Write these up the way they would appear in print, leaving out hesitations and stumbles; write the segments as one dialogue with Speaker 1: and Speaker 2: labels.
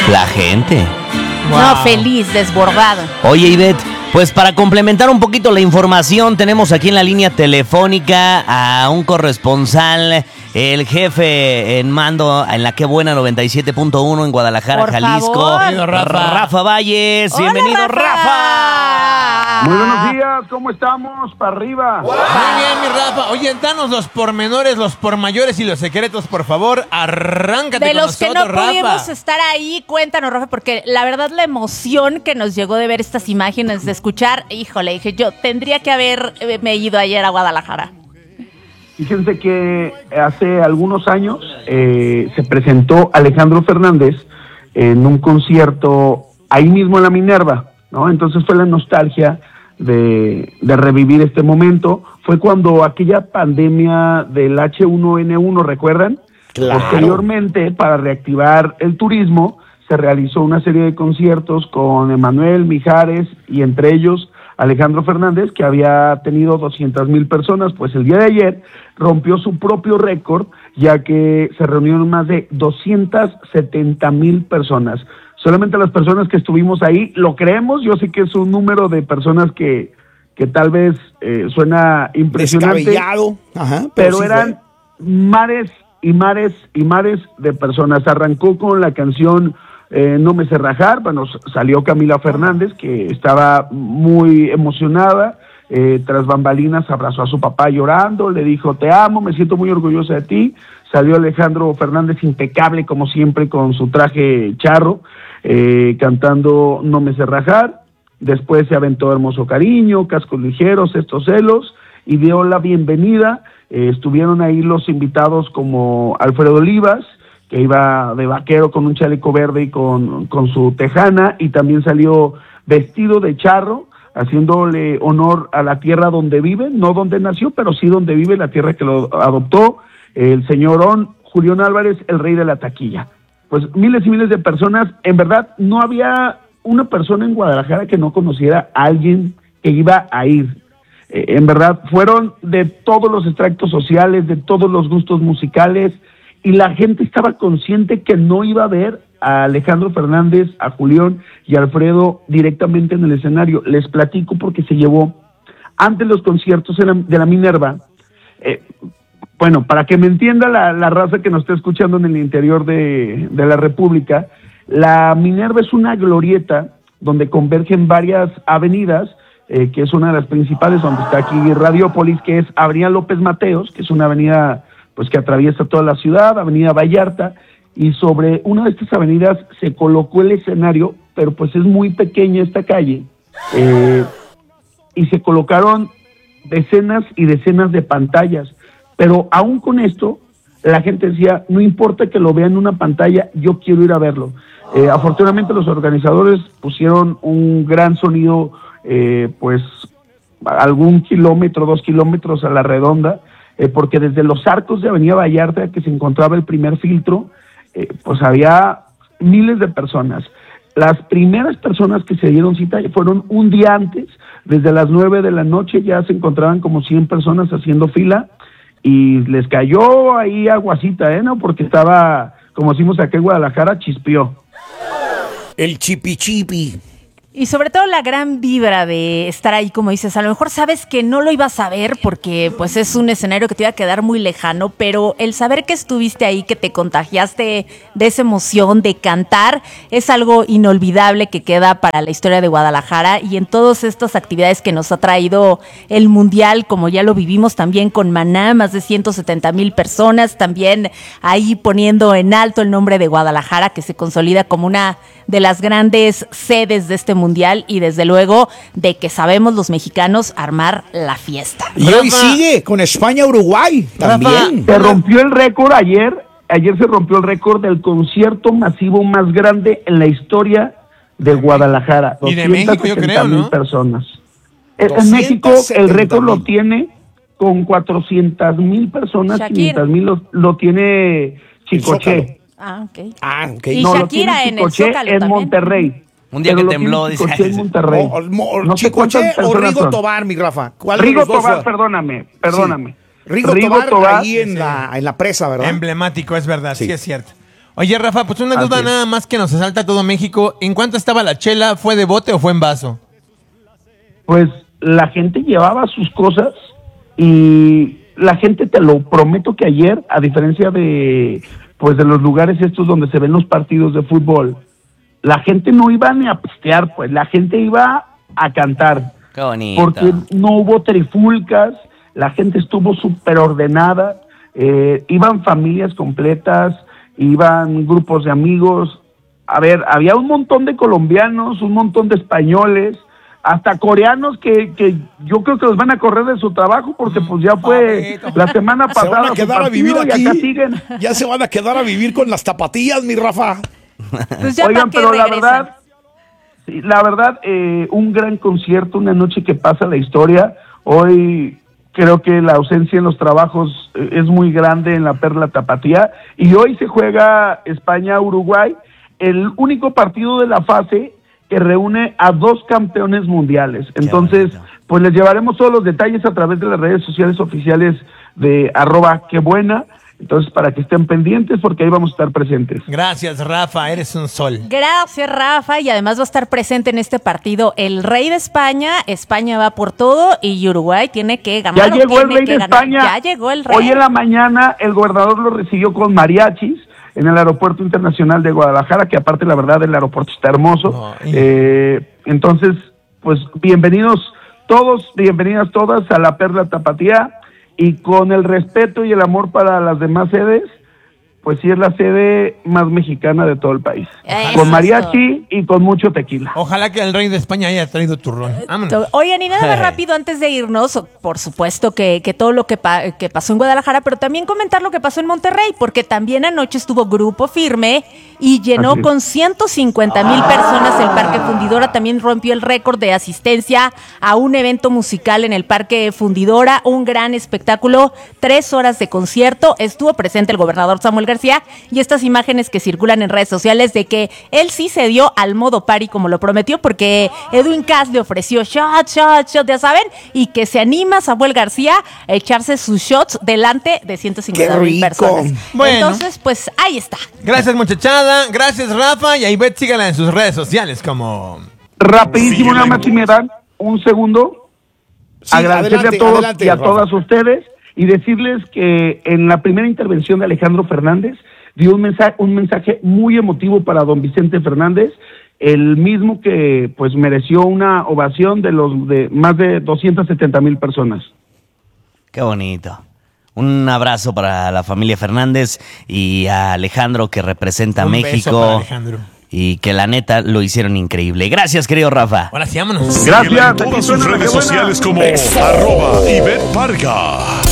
Speaker 1: La gente.
Speaker 2: Wow.
Speaker 3: No, feliz, desbordado.
Speaker 1: Oye, Ivette, pues para complementar un poquito la información, tenemos aquí en la línea telefónica a un corresponsal, el jefe en mando en la Qué Buena 97.1 en Guadalajara,
Speaker 3: Por
Speaker 1: Jalisco.
Speaker 3: favor.
Speaker 2: Bienvenido, Rafa.
Speaker 1: Rafa Valles.
Speaker 3: Hola,
Speaker 1: Bienvenido, Rafa.
Speaker 4: Muy buenos días, ¿cómo estamos? Para arriba.
Speaker 2: Muy bien, mi Rafa. Oye, danos los pormenores, los pormayores y los secretos, por favor. Arráncate
Speaker 3: De
Speaker 2: con
Speaker 3: los que no
Speaker 2: nosotros,
Speaker 3: pudimos
Speaker 2: Rafa.
Speaker 3: estar ahí, cuéntanos, Rafa, porque la verdad la emoción que nos llegó de ver estas imágenes, de escuchar, híjole, dije yo, tendría que haberme ido ayer a Guadalajara.
Speaker 4: Fíjense que hace algunos años se presentó Alejandro Fernández en un concierto ahí mismo en la Minerva, ¿no? Entonces fue la nostalgia de revivir este momento. Fue cuando aquella pandemia del H1N1, ¿recuerdan?
Speaker 1: Claro.
Speaker 4: Posteriormente, para reactivar el turismo, se realizó una serie de conciertos con Emanuel, Mijares y entre ellos Alejandro Fernández, que había tenido 200,000 personas. Pues el día de ayer rompió su propio récord, ya que se reunieron más de 270,000 personas. Solamente las personas que estuvimos ahí lo creemos. Yo sé que es un número de personas que tal vez suena impresionante,
Speaker 5: Descabellado. Ajá,
Speaker 4: pero
Speaker 5: sí
Speaker 4: eran
Speaker 5: fue.
Speaker 4: mares y mares y mares de personas. Arrancó con la canción No me sé rajar. Bueno, salió Camila Fernández, que estaba muy emocionada. Tras bambalinas abrazó a su papá llorando, le dijo: te amo, me siento muy orgullosa de ti. Salió Alejandro Fernández impecable como siempre con su traje charro, cantando No me sé rajar. Después se aventó Hermoso Cariño, Cascos Ligeros, Estos Celos, y dio la bienvenida. Estuvieron ahí los invitados como Alfredo Olivas, que iba de vaquero con un chaleco verde y con su tejana, y también salió vestido de charro, haciéndole honor a la tierra donde vive, no donde nació, pero sí donde vive, la tierra que lo adoptó, el señorón Julián Álvarez, el rey de la taquilla. Pues miles y miles de personas. En verdad, no había una persona en Guadalajara que no conociera a alguien que iba a ir. En verdad, fueron de todos los extractos sociales, de todos los gustos musicales, y la gente estaba consciente que no iba a ver a Alejandro Fernández, a Julián y a Alfredo directamente en el escenario. Les platico porque se llevó antes los conciertos de la Minerva. Bueno, para que me entienda la raza que nos está escuchando en el interior de la República, la Minerva es una glorieta donde convergen varias avenidas, que es una de las principales, donde está aquí Radiópolis, que es Avenida López Mateos, que es una avenida pues que atraviesa toda la ciudad, Avenida Vallarta, y sobre una de estas avenidas se colocó el escenario, pero pues es muy pequeña esta calle, y se colocaron decenas y decenas de pantallas, pero aún con esto, la gente decía: no importa que lo vean en una pantalla, yo quiero ir a verlo. Afortunadamente los organizadores pusieron un gran sonido, pues algún kilómetro, 2 kilómetros a la redonda, porque desde los arcos de Avenida Vallarta, que se encontraba el primer filtro, pues había miles de personas. Las primeras personas que se dieron cita fueron un día antes, desde las 9 de la noche ya se encontraban como 100 personas haciendo fila, y les cayó ahí aguacita, ¿no? Porque estaba, como decimos aquí en Guadalajara, chispeó.
Speaker 5: El chipi.
Speaker 3: Y sobre todo la gran vibra de estar ahí, como dices, a lo mejor sabes que no lo ibas a ver porque pues es un escenario que te iba a quedar muy lejano, pero el saber que estuviste ahí, que te contagiaste de esa emoción de cantar, es algo inolvidable que queda para la historia de Guadalajara, y en todas estas actividades que nos ha traído el Mundial, como ya lo vivimos también con Maná, más de 170,000 personas, también ahí poniendo en alto el nombre de Guadalajara, que se consolida como una de las grandes sedes de este Mundial, y desde luego de que sabemos los mexicanos armar la fiesta.
Speaker 5: Y hoy sigue con España-Uruguay también.
Speaker 4: Se rompió el récord ayer se rompió el récord del concierto masivo más grande en la historia de Guadalajara.
Speaker 2: Y de México, yo creo, ¿no?
Speaker 4: Personas. En México el récord lo tiene con 400,000 personas,
Speaker 3: Shakira.
Speaker 4: 500,000 lo tiene Chicoche.
Speaker 5: Ok.
Speaker 3: Y
Speaker 4: No, lo
Speaker 3: Shakira
Speaker 4: tiene
Speaker 3: en el
Speaker 4: Chicoche
Speaker 3: Zócalo
Speaker 4: en
Speaker 3: también.
Speaker 4: Monterrey.
Speaker 1: Un día
Speaker 4: Pero
Speaker 1: que
Speaker 4: lo
Speaker 1: tembló,
Speaker 4: tiene
Speaker 1: dice.
Speaker 4: Chicoche en Monterrey. No sé
Speaker 5: ¿Chicoche
Speaker 4: cuántas
Speaker 5: o
Speaker 4: personas
Speaker 5: Rigo
Speaker 4: son.
Speaker 5: Tobar, mi Rafa? ¿Cuál de
Speaker 4: Rigo
Speaker 5: los dos
Speaker 4: Tobar,
Speaker 5: fue?
Speaker 4: perdóname.
Speaker 5: Rigo Tobar ahí en la presa, ¿verdad?
Speaker 2: Emblemático, es verdad, sí es cierto. Oye, Rafa, pues una
Speaker 4: Así
Speaker 2: duda
Speaker 4: es.
Speaker 2: nada más que nos asalta a todo México. ¿En cuánto estaba la chela? ¿Fue de bote o fue en vaso?
Speaker 4: Pues la gente llevaba sus cosas y la gente, te lo prometo que ayer, a diferencia de pues de los lugares estos donde se ven los partidos de fútbol, la gente no iba ni a pistear, pues la gente iba a cantar.
Speaker 1: Qué bonito.
Speaker 4: Porque no hubo trifulcas, la gente estuvo súper ordenada, iban familias completas, iban grupos de amigos. A ver, había un montón de colombianos, un montón de españoles, hasta coreanos que yo creo que los van a correr de su trabajo porque pues ya fue la semana
Speaker 5: Se van
Speaker 4: pasada
Speaker 5: a
Speaker 4: su
Speaker 5: quedar a vivir
Speaker 4: partido
Speaker 5: aquí.
Speaker 4: y acá siguen.
Speaker 5: Ya se van a quedar a vivir con las tapatías, mi Rafa.
Speaker 3: Pues ya
Speaker 4: Oigan,
Speaker 3: para qué
Speaker 4: pero la
Speaker 3: regresan.
Speaker 4: verdad, sí, la verdad, un gran concierto, una noche que pasa la historia. Hoy creo que la ausencia en los trabajos es muy grande en la Perla Tapatía y hoy se juega España-Uruguay, el único partido de la fase que reúne a 2 campeones mundiales. Entonces,
Speaker 1: bonito.
Speaker 4: pues les llevaremos todos los detalles a través de las redes sociales oficiales de @quebuena. Entonces, para que estén pendientes, porque ahí vamos a estar presentes.
Speaker 2: Gracias, Rafa, eres un sol.
Speaker 3: Gracias, Rafa. Y además va a estar presente en este partido el rey de España. España va por todo y Uruguay tiene que ganar.
Speaker 4: Ya llegó el
Speaker 3: tiene
Speaker 4: rey
Speaker 3: que
Speaker 4: de
Speaker 3: ganar.
Speaker 4: España.
Speaker 3: Ya llegó el rey.
Speaker 4: Hoy en la mañana el gobernador lo recibió con mariachis en el Aeropuerto Internacional de Guadalajara, que aparte la verdad el aeropuerto está hermoso. Entonces, pues bienvenidos todos, bienvenidas todas a la Perla Tapatía, y con el respeto y el amor para las demás sedes, pues sí es la sede más mexicana de todo el país.
Speaker 3: Eso
Speaker 4: Con
Speaker 3: es
Speaker 4: mariachi y con mucho tequila.
Speaker 2: Ojalá que el rey de España haya traído turrón. Vámonos.
Speaker 3: Oigan, y nada más rápido antes de irnos, por supuesto que todo lo que pasó en Guadalajara, pero también comentar lo que pasó en Monterrey, porque también anoche estuvo Grupo Firme y llenó
Speaker 4: Así es.
Speaker 3: con 150,000 personas el Parque Fundidora. También rompió el récord de asistencia a un evento musical en el Parque Fundidora, un gran espectáculo, 3 horas de concierto. Estuvo presente el gobernador Samuel García y estas imágenes que circulan en redes sociales de que él sí se dio al modo party como lo prometió, porque Edwin Cass le ofreció shot, ya saben, y que se anima Samuel García a echarse sus shots delante de 150,000
Speaker 5: ¡Qué rico!
Speaker 3: personas.
Speaker 2: Bueno.
Speaker 3: Entonces, pues ahí está.
Speaker 2: Gracias, muchachada. Gracias, Rafa. Y a Ivette síganla en sus redes sociales como...
Speaker 4: Rapidísimo, nada más si me dan un segundo.
Speaker 5: Sí,
Speaker 4: agradecerle
Speaker 5: adelante,
Speaker 4: a todos
Speaker 5: adelante,
Speaker 4: y a
Speaker 5: Rafa.
Speaker 4: todas ustedes y decirles que en la primera intervención de Alejandro Fernández dio un mensaje muy emotivo para don Vicente Fernández, el mismo que pues mereció una ovación de más de 270,000 personas.
Speaker 1: Qué bonito. Un abrazo para la familia Fernández y a Alejandro, que representa a
Speaker 2: Un beso para
Speaker 1: México.
Speaker 2: Alejandro.
Speaker 1: Y que la neta lo hicieron increíble. Gracias, querido Rafa.
Speaker 2: Ahora sí, vámonos.
Speaker 4: Gracias.
Speaker 6: Síguela en
Speaker 4: Aquí
Speaker 6: todas sus
Speaker 4: suena la
Speaker 6: redes
Speaker 4: que buena.
Speaker 6: sociales como @Ivette Parga.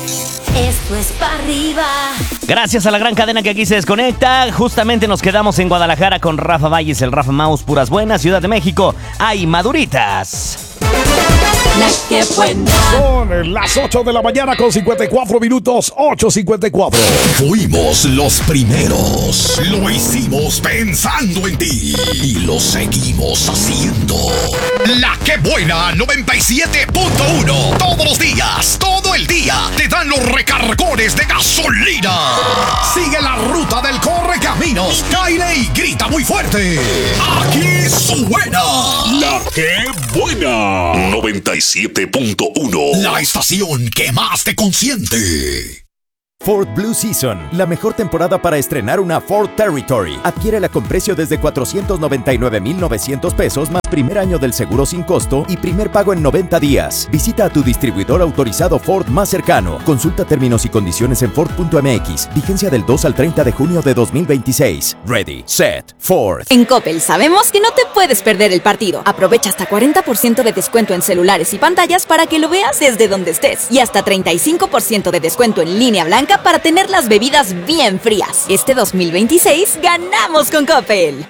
Speaker 7: Esto es para arriba.
Speaker 1: Gracias a la gran cadena que aquí se desconecta. Justamente nos quedamos en Guadalajara con Rafa Valles, el Rafa Maus, puras buenas. Ciudad de México, hay maduritas.
Speaker 7: La que buena.
Speaker 5: Son las 8 de la mañana con 54 minutos, 8:54.
Speaker 8: Fuimos los primeros. Lo hicimos pensando en ti. Y lo seguimos haciendo. La que buena 97.1. Todos los días, todo el día, te dan los recargones de gasolina. Sigue la ruta del Correcaminos. Caile y grita muy fuerte. Aquí suena.
Speaker 6: La que buena 97.1.
Speaker 8: La estación que más te consiente.
Speaker 9: Ford Blue Season, la mejor temporada para estrenar una Ford Territory. Adquiérela con precio desde 499,900 pesos más primer año del seguro sin costo y primer pago en 90 días. Visita a tu distribuidor autorizado Ford más cercano. Consulta términos y condiciones en Ford.mx. Vigencia del 2 al 30 de junio de 2026. Ready, set, Ford.
Speaker 7: En Coppel sabemos que no te puedes perder el partido. Aprovecha hasta 40% de descuento en celulares y pantallas para que lo veas desde donde estés. Y hasta 35% de descuento en línea blanca para tener las bebidas bien frías. Este 2026 ganamos con Coppel.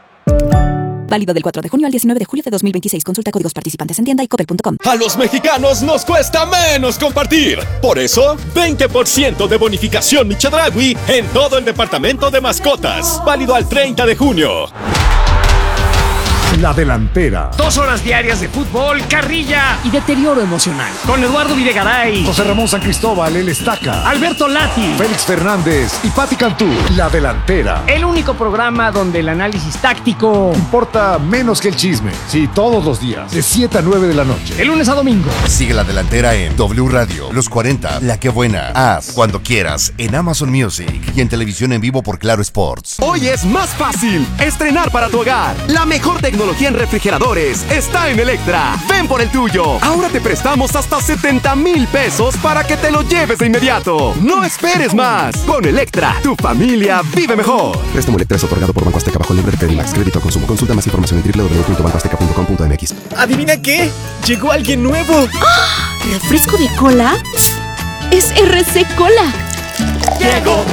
Speaker 7: Válido del 4 de junio al 19 de julio de 2026. Consulta códigos participantes en tienda y coppel.com.
Speaker 10: A los mexicanos nos cuesta menos compartir. Por eso, 20% de bonificación Michedragui en todo el departamento de mascotas. Válido al 30 de junio.
Speaker 5: La Delantera.
Speaker 11: 2 horas diarias de fútbol, carrilla y deterioro emocional. Con Eduardo Videgaray,
Speaker 5: José Ramón San Cristóbal, el Estaca.
Speaker 11: Alberto Lati,
Speaker 5: Félix Fernández y Pati Cantú. La Delantera.
Speaker 11: el único programa donde el análisis táctico
Speaker 5: Importa menos que el chisme. Sí, todos los días, de 7 a 9 de la noche.
Speaker 11: de lunes a domingo.
Speaker 12: Sigue La Delantera en W Radio, Los 40, La Que Buena, Haz, cuando quieras, en Amazon Music y en televisión en vivo por Claro Sports.
Speaker 10: Hoy es más fácil estrenar para tu hogar. La mejor tecnología en refrigeradores está en Electra. Ven por el tuyo. Ahora te prestamos hasta 70,000 pesos para que te lo lleves de inmediato. No esperes más. Con Electra, tu familia vive mejor.
Speaker 13: Préstamo Electra es otorgado por Banco Azteca bajo libre de Credimax. Crédito a consumo. Consulta más información en www.bancoazteca.com.mx.
Speaker 10: ¿Adivina qué? Llegó alguien nuevo.
Speaker 7: ¿Refresco de cola? Es RC Cola.
Speaker 10: Llegó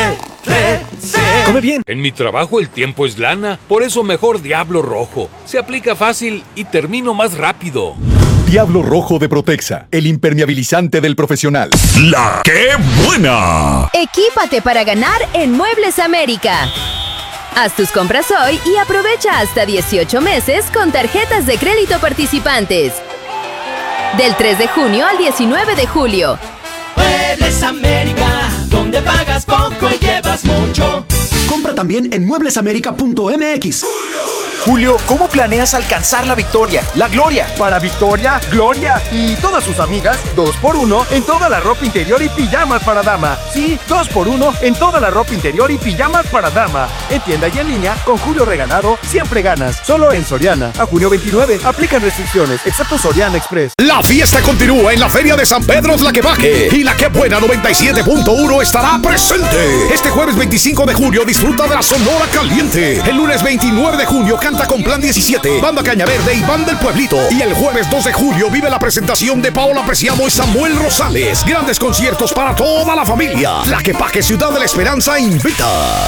Speaker 10: Come bien.
Speaker 14: En mi trabajo el tiempo es lana, por eso mejor Diablo Rojo. Se aplica fácil y termino más rápido.
Speaker 15: Diablo Rojo de Protexa, el impermeabilizante del profesional.
Speaker 6: La Que Buena.
Speaker 16: Equípate para ganar en Muebles América. Haz tus compras hoy y aprovecha hasta 18 meses con tarjetas de crédito participantes. Del 3 de junio al 19 de julio.
Speaker 17: Muebles América, donde pagas poco y llevas mucho.
Speaker 18: Compra también en mueblesamerica.mx.
Speaker 19: Julio, ¿cómo planeas alcanzar la victoria, la gloria?
Speaker 20: Para Victoria, Gloria y todas sus amigas, 2x1 en toda la ropa interior y pijamas para dama. Sí, 2x1 en toda la ropa interior y pijamas para dama. En tienda y en línea, con Julio Regalado, siempre ganas. Solo en Soriana. A junio 29, aplican restricciones, excepto Soriana Express.
Speaker 8: La fiesta continúa en la Feria de San Pedro Tlaquepaque y La Que Buena 97.1 estará presente. Este jueves 25 de julio disfruta de la Sonora Caliente. El lunes 29 de junio canta con Plan 17, Banda Caña Verde y Banda del Pueblito. Y el jueves 2 de julio vive la presentación de Paola Preciado y Samuel Rosales. Grandes conciertos para toda la familia. Tlaquepaque, Ciudad de la Esperanza, invita.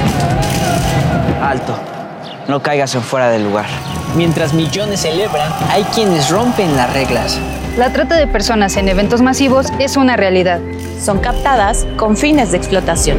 Speaker 21: Alto, no caigas en fuera del lugar. Mientras millones celebran, hay quienes rompen las reglas.
Speaker 22: La trata de personas en eventos masivos es una realidad.
Speaker 23: Son captadas con fines de explotación.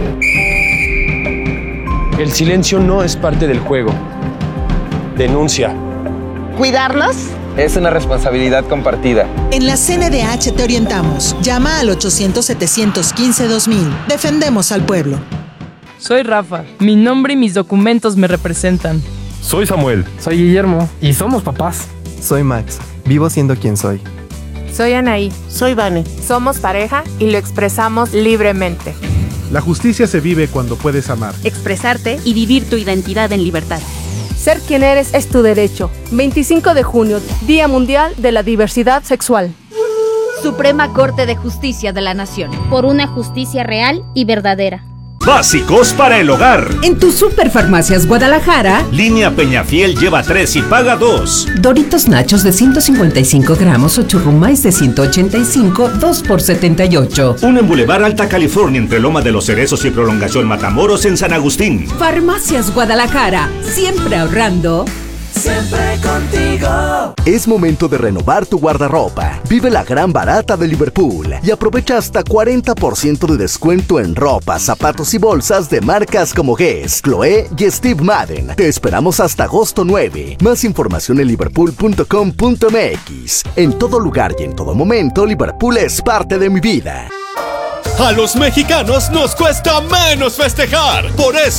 Speaker 24: El silencio no es parte del juego. Denuncia.
Speaker 25: ¿Cuidarlos?
Speaker 24: Es una responsabilidad compartida.
Speaker 26: En la CNDH te orientamos. Llama al 800-715-2000. Defendemos al pueblo.
Speaker 27: Soy Rafa. Mi nombre y mis documentos me representan.
Speaker 28: Soy Samuel.
Speaker 29: Soy Guillermo. Y somos papás.
Speaker 30: Soy Max. Vivo siendo quien soy.
Speaker 31: Soy Anaí.
Speaker 32: Soy Vane.
Speaker 31: Somos pareja y lo expresamos libremente.
Speaker 33: La justicia se vive cuando puedes amar.
Speaker 34: Expresarte y vivir tu identidad en libertad.
Speaker 35: Ser quien eres es tu derecho. 25 de junio, Día Mundial de la Diversidad Sexual.
Speaker 36: Suprema Corte de Justicia de la Nación.
Speaker 37: Por una justicia real y verdadera.
Speaker 38: Básicos para el hogar.
Speaker 39: En tu Superfarmacias Guadalajara,
Speaker 38: Línea Peñafiel lleva 3 y paga 2.
Speaker 39: Doritos Nachos de 155 gramos o churrumais de 185, 2 por 78.
Speaker 38: Uno en Boulevard Alta California entre Loma de los Cerezos y Prolongación Matamoros en San Agustín.
Speaker 39: Farmacias Guadalajara, siempre ahorrando.
Speaker 17: Siempre contigo.
Speaker 40: Es momento de renovar tu guardarropa. Vive la gran barata de Liverpool y aprovecha hasta 40% de descuento en ropa, zapatos y bolsas de marcas como Guess, Chloé y Steve Madden. Te esperamos hasta agosto 9. Más información en liverpool.com.mx. En todo lugar y en todo momento, Liverpool es parte de mi vida.
Speaker 10: A los mexicanos nos cuesta menos festejar. Por eso